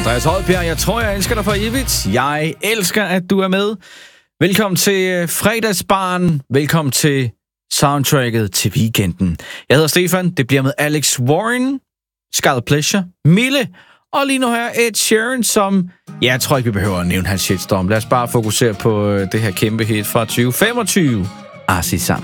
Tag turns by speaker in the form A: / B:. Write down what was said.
A: Andreas Hodbjerg, jeg tror, jeg elsker dig for evigt. Jeg elsker, at du er med. Velkommen til fredagsbaren. Velkommen til soundtracket til weekenden. Jeg hedder Stefan. Det bliver med Alex Warren, Scarlet Pleasure, Mille, og lige nu her Ed Sheeran, som... Ja, jeg tror ikke, vi behøver at nævne hans shitstorm. Lad os bare fokusere på det her kæmpe hit fra 2025. Arsi Sam.